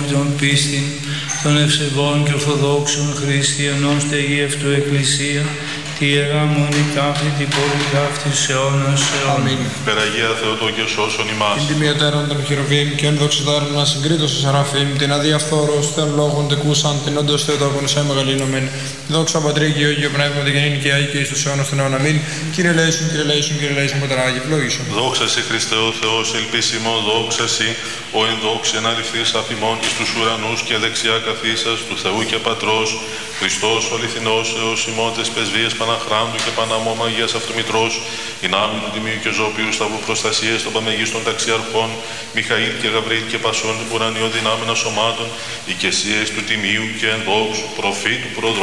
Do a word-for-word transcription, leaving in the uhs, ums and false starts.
των πίστην, των ευσεβών και ορθοδόξων χριστιανών στεγή αυτού εκκλησία, τη Ιερά Μονή ταύτη, την πόλη ταύτη σε αιώνας αιώνας. Αμήν. Περαγία Θεότο και σώσον ημάς. Την τιμιωτέρων των χειροβήμ και ενδοξιδάρων να συγκρίτω σε σαραφήμ, την αδιαφθόρος των λόγων τεκούσαν, την όντως Θεοτόκον σε μεγαλύνομεν. Δόξα Πατρί και Υιό Πνεύμα την γεννήνη και Άγιο και εις τους αιώνας των αιώνων. Αμήν. Κύριε λέησον, Κύριε λέησον, Κύριε λέησον, Πατράγι, ευλόγησον. Δόξα σε Χριστέ ο Θεός, ελπίσιμο, δόξα σοι, ο ενδόξη αναληφθείς αφημών εις τους ουρανούς και δεξιά καθίσας του Θεού και Πατρός, Χριστός ο αληθινός Θεός ημών τες πεσβείες Παναχράντου και Παναμώ Αγίας Αυτομητρός, η νάμη του Τιμίου και Ζώπιου σταυρού προστασίες των παμεγίστων ταξιαρχών, Μιχαήλ και Γαβρίλ και Πασών ουρανιών δυνάμενα σωμάτων, οικεσίες του Τιμίου και ενδόξου προφήτου προδρόμου.